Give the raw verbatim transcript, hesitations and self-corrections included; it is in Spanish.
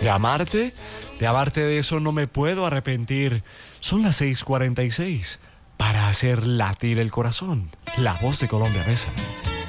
De amarte, de amarte de eso no me puedo arrepentir. Son las seis cuarenta y seis para hacer latir el corazón. La voz de Colombia Besa.